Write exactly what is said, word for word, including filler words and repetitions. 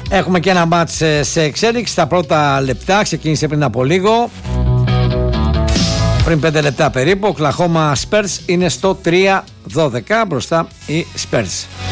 Έχουμε και ένα μάτς σε εξέλιξη. Στα πρώτα λεπτά ξεκίνησε πριν από λίγο. Πριν πέντε λεπτά περίπου. Ο Oklahoma Spurs είναι στο τρία δώδεκα μπροστά οι Spurs.